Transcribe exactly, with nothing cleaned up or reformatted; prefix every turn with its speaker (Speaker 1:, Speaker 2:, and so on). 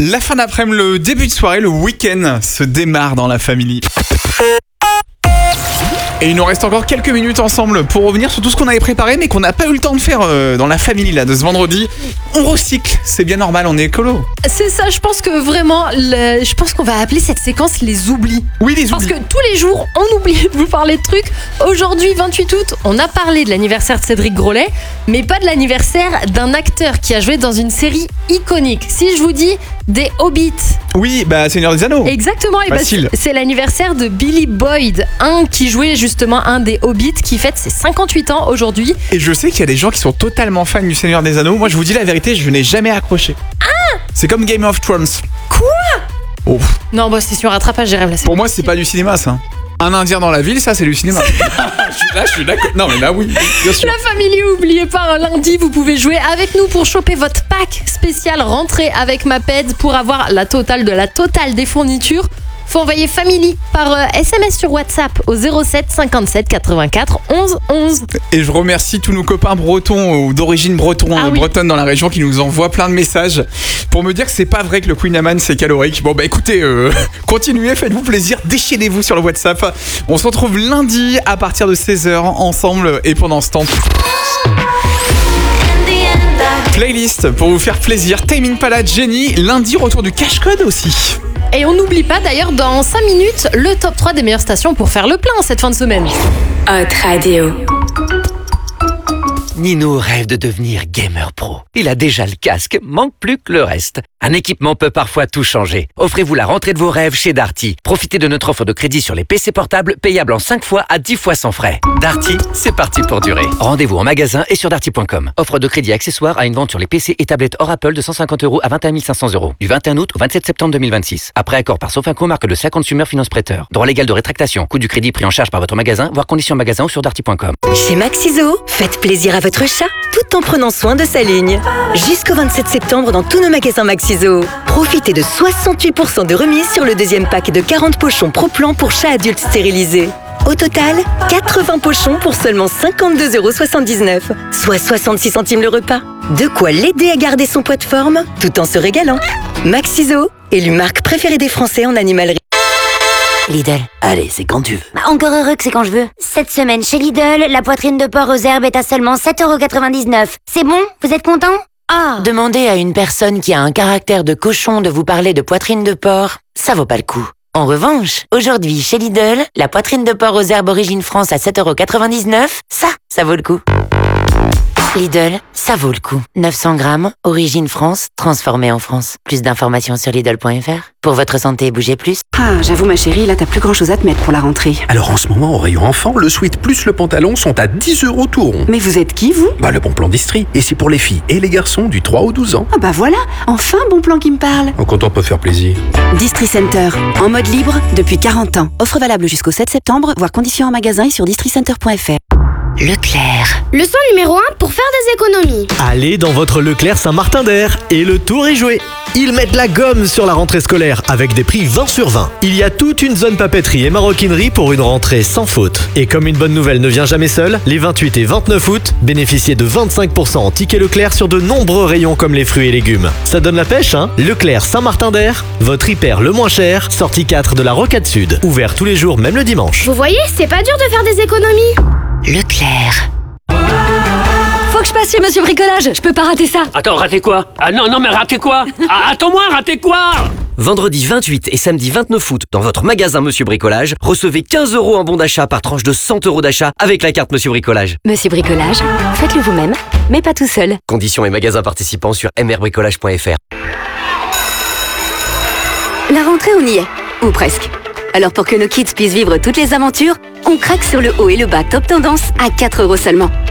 Speaker 1: La fin d'après-midi, le début de soirée, le week-end se démarre dans la famille. Et il nous reste encore quelques minutes ensemble pour revenir sur tout ce qu'on avait préparé mais qu'on n'a pas eu le temps de faire euh, dans la famille là, de ce vendredi. On recycle, c'est bien normal, on est écolo.
Speaker 2: C'est ça, je pense que vraiment, le, je pense qu'on va appeler cette séquence les oublis.
Speaker 1: Oui, les
Speaker 2: Parce
Speaker 1: oublis.
Speaker 2: que tous les jours, on oublie de vous parler de trucs. Aujourd'hui, vingt-huit août, on a parlé de l'anniversaire de Cédric Grolet, mais pas de l'anniversaire d'un acteur qui a joué dans une série iconique. Si je vous dis des Hobbits.
Speaker 1: Oui, bah Seigneur des Anneaux.
Speaker 2: Exactement, et bah,
Speaker 1: Facile.
Speaker 2: c'est, c'est l'anniversaire de Billy Boyd, un qui jouait justement un des Hobbits, qui fête ses cinquante-huit ans aujourd'hui.
Speaker 1: Et je sais qu'il y a des gens qui sont totalement fans du Seigneur des Anneaux. Moi, je vous dis la vérité, je n'ai jamais accroché. Ah, c'est comme Game of Thrones.
Speaker 2: Quoi?
Speaker 1: Oh.
Speaker 2: Non, bah c'est sur rattrapage, j'ai rêvé la série.
Speaker 1: Pour moi, c'est pas du cinéma, ça. Un Indien dans la ville, ça, c'est du cinéma. Je suis là, je suis d'accord. Non, mais là, oui, bien sûr.
Speaker 2: La famille, oubliez pas, un lundi, vous pouvez jouer avec nous pour choper votre pack spécial rentrée avec Maped pour avoir la totale de la totale des fournitures. Faut envoyer Family par euh, S M S sur WhatsApp au zéro sept cinquante-sept quatre-vingt-quatre onze onze.
Speaker 1: Et je remercie tous nos copains bretons ou d'origine breton,
Speaker 2: Ah
Speaker 1: euh,
Speaker 2: oui.
Speaker 1: bretonne dans la région qui nous envoient plein de messages pour me dire que c'est pas vrai que le Queen Amman c'est calorique. Bon bah écoutez, euh, continuez, faites-vous plaisir, déchaînez-vous sur le WhatsApp. On se retrouve lundi à partir de seize heures ensemble et pendant ce temps. Playlist pour vous faire plaisir. Tame Impala, Jenny, lundi retour du cache-code aussi.
Speaker 2: Et on n'oublie pas d'ailleurs dans cinq minutes le top trois des meilleures stations pour faire le plein cette fin de semaine.
Speaker 3: Hot Radio.
Speaker 4: Nino rêve de devenir gamer pro. Il a déjà le casque, manque plus que le reste. Un équipement peut parfois tout changer. Offrez-vous la rentrée de vos rêves chez Darty. Profitez de notre offre de crédit sur les P C portables, payable en cinq fois à dix fois sans frais. Darty, c'est parti pour durer. Rendez-vous en magasin et sur darty point com. Offre de crédit accessoire à une vente sur les P C et tablettes hors Apple de cent cinquante euros à vingt et un mille cinq cents euros. Du vingt et un août au vingt-sept septembre deux mille vingt-six. Après accord par Sofinco, marque de cinquante Consumer Finance Prêteur. Droit légal de rétractation. Coût du crédit pris en charge par votre magasin, voire conditions magasin ou sur darty point com.
Speaker 5: Chez Maxiso, faites plaisir à votre chat tout en prenant soin de sa ligne. Jusqu'au vingt-sept septembre dans tous nos magasins Maxiso. Profitez de soixante-huit pour cent de remise sur le deuxième pack de quarante pochons Pro-Plan pour chats adultes stérilisés. Au total, quatre-vingts pochons pour seulement cinquante-deux euros soixante-dix-neuf, soit soixante-six centimes le repas. De quoi l'aider à garder son poids de forme tout en se régalant. Maxiso, élu marque préférée des Français en animalerie.
Speaker 6: Lidl.
Speaker 4: Allez, c'est quand tu veux.
Speaker 6: Bah, encore heureux que c'est quand je veux. Cette semaine chez Lidl, la poitrine de porc aux herbes est à seulement sept euros quatre-vingt-dix-neuf. C'est bon? Vous êtes content? Ah.
Speaker 7: Demandez à une personne qui a un caractère de cochon de vous parler de poitrine de porc, ça vaut pas le coup. En revanche, aujourd'hui chez Lidl, la poitrine de porc aux herbes Origine France à sept euros quatre-vingt-dix-neuf, ça, ça vaut le coup. Lidl, ça vaut le coup. neuf cents grammes, Origine France, transformée en France. Plus d'informations sur Lidl point F R. Pour votre santé, bougez plus.
Speaker 8: Ah, j'avoue ma chérie, là t'as plus grand chose à te mettre pour la rentrée.
Speaker 9: Alors en ce moment, au rayon enfant, le sweat plus le pantalon sont à dix euros tout rond.
Speaker 8: Mais vous êtes qui vous?
Speaker 9: Bah le bon plan d'Istrie. Et c'est pour les filles et les garçons du trois au douze ans.
Speaker 8: Ah bah voilà, enfin bon plan qui me parle.
Speaker 9: Donc quand on peut faire plaisir.
Speaker 8: Distri Center, en mode libre depuis quarante ans. Offre valable jusqu'au sept septembre, voire conditions en magasin et sur districenter point F R.
Speaker 7: Leclerc.
Speaker 10: Leçon numéro un pour faire des économies.
Speaker 11: Allez dans votre Leclerc Saint-Martin-d'Air et le tour est joué. Ils mettent la gomme sur la rentrée scolaire avec des prix vingt sur vingt. Il y a toute une zone papeterie et maroquinerie pour une rentrée sans faute. Et comme une bonne nouvelle ne vient jamais seule, les vingt-huit et vingt-neuf août, bénéficiez de vingt-cinq pour cent en tickets Leclerc sur de nombreux rayons comme les fruits et légumes. Ça donne la pêche, hein? Leclerc Saint-Martin-d'Air, votre hyper le moins cher, sortie quatre de la Rocade Sud. Ouvert tous les jours, même le dimanche.
Speaker 10: Vous voyez, c'est pas dur de faire des économies.
Speaker 7: Leclerc.
Speaker 2: Faut que je passe chez Monsieur Bricolage, je peux pas rater ça.
Speaker 12: Attends, rater quoi? Ah non, non, mais rater quoi? Ah, attends-moi, rater quoi?
Speaker 4: Vendredi vingt-huit et samedi vingt-neuf août, dans votre magasin Monsieur Bricolage, recevez quinze euros en bon d'achat par tranche de cent euros d'achat avec la carte Monsieur Bricolage.
Speaker 5: Monsieur Bricolage, faites-le vous-même, mais pas tout seul.
Speaker 4: Conditions et magasins participants sur m r bricolage point f r.
Speaker 5: La rentrée, on y est. Ou presque. Alors pour que nos kids puissent vivre toutes les aventures, on craque sur le haut et le bas top tendance à quatre euros seulement.